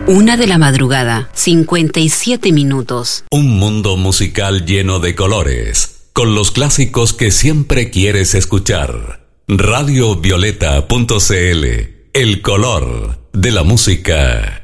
1:00 a.m, 57 minutos. Un mundo musical lleno de colores, con los clásicos que siempre quieres escuchar. Radiovioleta.cl, el color de la música.